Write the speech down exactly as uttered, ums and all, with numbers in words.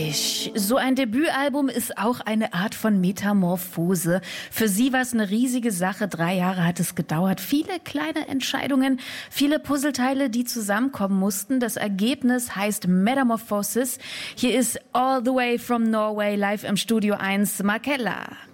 Unglaublich. So ein Debütalbum ist auch eine Art von Metamorphose. Für sie war es eine riesige Sache. Drei Jahre hat es gedauert. Viele kleine Entscheidungen, viele Puzzleteile, die zusammenkommen mussten. Das Ergebnis heißt Metamorphosis. Hier ist All the Way from Norway live im Studio eins, Markella.